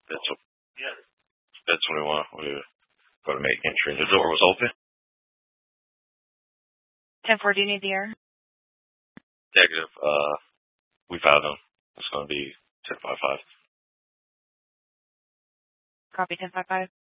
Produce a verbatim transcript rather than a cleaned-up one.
That's what, yeah. That's what we want. We were going to make entry. The door was open. ten four, do you need the air? Negative. Uh, we found them. It's going to be ten five five. Copy ten five five.